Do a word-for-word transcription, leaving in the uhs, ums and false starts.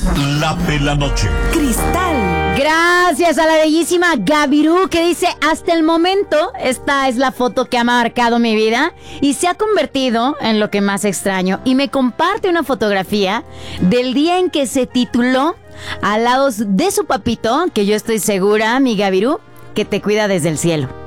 La de la noche. Cristal. Gracias a la bellísima Gabiru, que dice: hasta el momento, esta es la foto que ha marcado mi vida y se ha convertido en lo que más extraño. Y me comparte una fotografía del día en que se tituló al lado de su papito, que yo estoy segura, mi Gabiru, que te cuida desde el cielo.